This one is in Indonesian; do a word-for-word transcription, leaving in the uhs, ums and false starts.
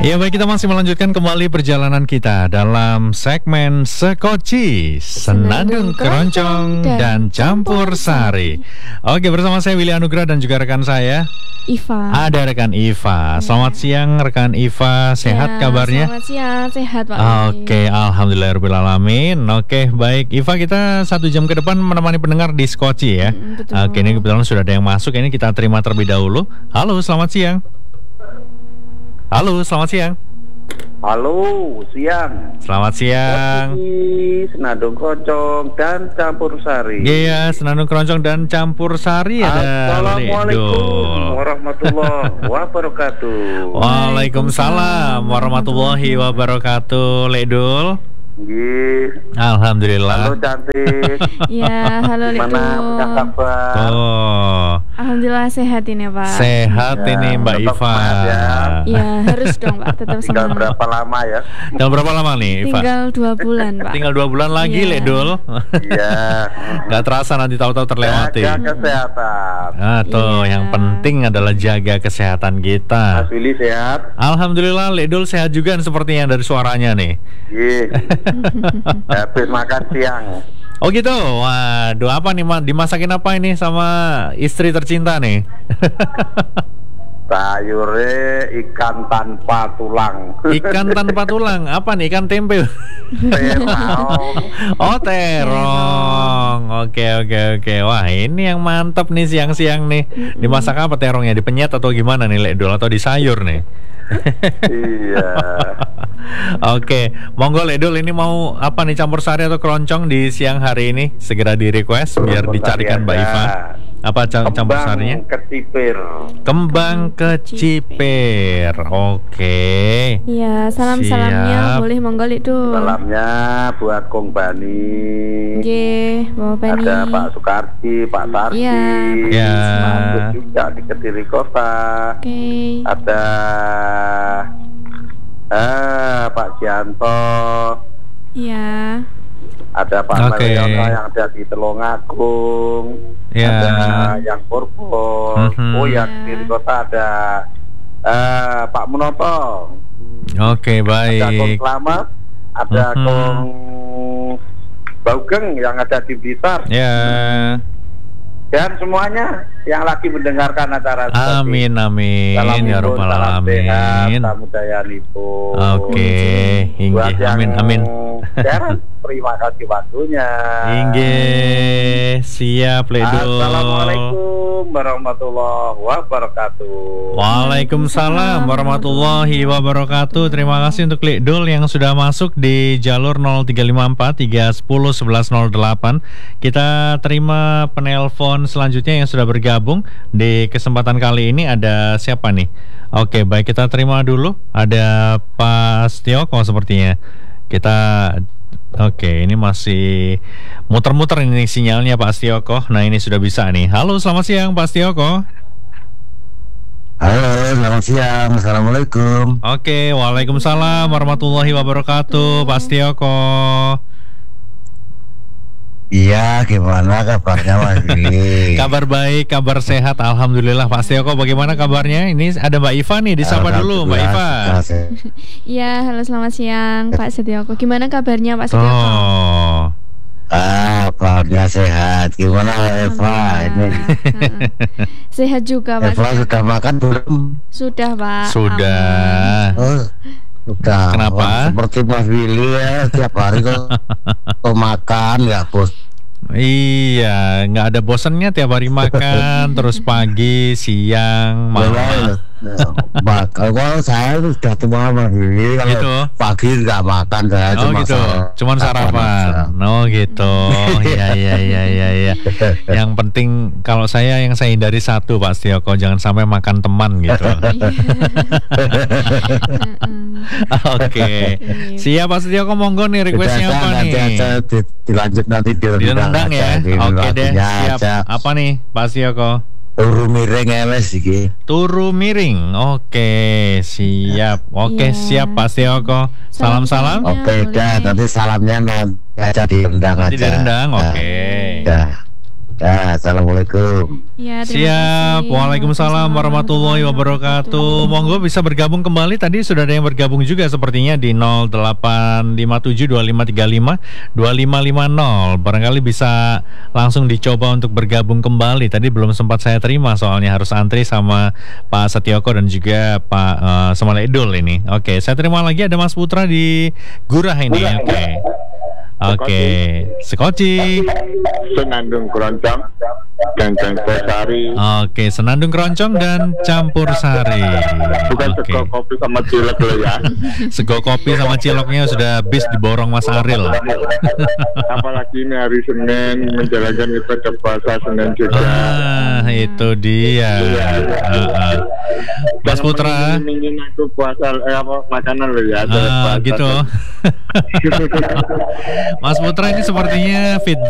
Ya baik, kita masih melanjutkan kembali perjalanan kita dalam segmen Sekoci, Senandung Keroncong dan Campur Sari. Oke, bersama saya Willy Anugrah dan juga rekan saya Iva. Ada rekan Iva. Selamat ya. siang rekan Iva, sehat ya, kabarnya? Selamat siang, sehat Pak. Oke, alhamdulillahirobbilalamin. Oke, baik Iva, kita satu jam ke depan menemani pendengar di Sekoci ya. Hmm, betul. Oke, ini kebetulan sudah ada yang masuk, ini kita terima terlebih dahulu. Halo, selamat siang. Halo, selamat siang. Halo, siang. Selamat siang. Kopi, Senandung Keroncong dan Campur Sari. Iya, Senandung Keroncong dan Campur Sari ada. Assalamualaikum warahmatullahi wabarakatuh. Waalaikumsalam warahmatullahi wabarakatuh. Ledul. Nggih. Alhamdulillah. Halo cantik. Ya, halo Ledul. Mana punya kabar? Oh. Alhamdulillah sehat ini Pak. Sehat ya, ini Mbak Iva. Ya. ya harus dong Pak, tetap semangat. Tinggal berapa lama ya? Tinggal berapa lama nih Iva? Tinggal dua bulan Pak. Tinggal dua bulan lagi ya. Ledul. Iya. Gak terasa nanti tahu-tahu terlewati. Jaga kesehatan. Ah, tuh ya. Yang penting adalah jaga kesehatan kita. Mas Willy sehat? Alhamdulillah Ledul sehat juga sepertinya dari suaranya nih. Iya. Habis makan siang. Oh gitu. Waduh, apa nih dimasakin apa ini sama istri tercinta nih? Sayurnya ikan tanpa tulang. Ikan tanpa tulang. Apa nih? Ikan tempe. Terong. Oh, terong. Oke, oke, oke. Wah, ini yang mantap nih siang-siang nih. Dimasak apa terongnya? Dipenyet atau gimana nih, Ledul? Atau di sayur nih? Iya. Oke, monggo Ledul, ini mau apa nih, campur sari atau keroncong di siang hari ini? Segera di request biar dicarikan Mbak Iva. Apa campur sarinya? Kembang kecipir. Kembang kecipir. Oke. Iya, salam-salamnya boleh monggo Ledul. Salamnya buat Kong Bani. Nggih, Bapak Bani. Ada Pak Sukarti, Pak Sardi. Iya. Ya. Juga di Kediri Kota. Oke. Okay. Ada eh Pak Gianto. Iya. Ada Pak okay. Mariono yang ada di Telongagung. Yeah. Ada yang Purpol. Mm-hmm. Oh, yang yeah. di kota ada uh, Pak Munoto. Oke, okay, baik. Ada Kong Slamet, ada mm-hmm. Kong Baugeng yang ada di Blitar. Ya. Yeah. Dan semuanya yang lagi mendengarkan acara amin amin ya rabbal alamin. Oke, inggih amin amin. Terima kasih waktunya. Inggih, siap Ledul. Assalamualaikum warahmatullahi wabarakatuh. Waalaikumsalam warahmatullahi wabarakatuh. Terima kasih untuk Ledul yang sudah masuk di jalur nol tiga lima empat tiga satu nol satu satu nol delapan. Kita terima penelpon selanjutnya yang sudah bergabung di kesempatan kali ini. Ada siapa nih? Oke, baik, kita terima dulu. Ada Pak Stioko sepertinya. Kita Oke, ini masih muter-muter ini sinyalnya Pak Stioko. Nah, ini sudah bisa nih. Halo, selamat siang Pak Stioko. Halo, selamat siang. Assalamualaikum. Oke, waalaikumsalam warahmatullahi wabarakatuh Pak Stioko. Iya, gimana kabarnya Mas Willy? Kabar baik, kabar sehat, alhamdulillah. Pak Stioko, bagaimana kabarnya? Ini ada Mbak Iva nih, disapa dulu Mbak Iva. Iya, halo selamat siang Pak Stioko. Gimana kabarnya Pak Stioko? Oh. Ah, kabarnya sehat. Gimana Eva ini? Sehat juga Pak. Eva sudah makan belum? Sudah Pak. Sudah. Oh. Udah. Kenapa? Wah, seperti Mas Willy ya, tiap hari kok makan nggak bos. Iya, nggak ada bosannya tiap hari makan, terus pagi, siang, malam. Nah, kalau saya sudah tua Mas Willy, kalau gitu. Pagi nggak makan saya, oh, cuma gitu. sarapan. Cuman sarapan. Oh gitu. Iya iya iya iya ya. Yang penting kalau saya yang saya hindari satu Pak Stioko, jangan sampai makan teman gitu. Oke. Okay. Siap Pak Stioko, monggo nih requestnya apa nih? Nanti aja dilanjut nanti di rendang ya. Oke deh. Siap. Aja. Apa nih Pak Stioko? Turu miring ya Mas iki. Turu miring. Oke, siap. Oke, yeah. Siap Pak Stioko. Salam-salam. Oke, dah nanti salamnya nanti aja di rendang aja. Di rendang. Oke. Dah. Ya, assalamualaikum. Ya, Siap. Waalaikumsalam warahmatullahi wabarakatuh. Monggo bisa bergabung kembali. Tadi sudah ada yang bergabung juga sepertinya di nol delapan lima tujuh dua lima tiga lima dua lima lima nol. Barangkali bisa langsung dicoba untuk bergabung kembali. Tadi belum sempat saya terima soalnya harus antri sama Pak Setioko dan juga Pak uh, Semaledul ini. Oke, saya terima lagi ada Mas Putra di Gurah ini. Oke. Oke, Sekoci. Senandung keroncong dan campur sari. Oke, senandung keroncong dan campur sari. Bukan Oke. sego kopi sama cilok loh ya. Sego kopi sama ciloknya sudah habis diborong Mas Aril. Apalagi ini hari Senin menjalankan ibadah puasa Senin juga. Ah, itu dia. Uh, uh. Mas Putra. Ingin aku puasa eh, apa makanan loh ya. Ah, gitu. Mas Putra ini sepertinya feedback